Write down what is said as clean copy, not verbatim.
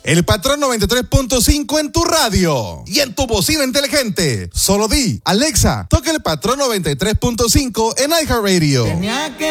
El Patrón 93.5 en tu radio y en tu bocina inteligente. Solo di, Alexa, toca el Patrón 93.5 en iHeartRadio. Tenía que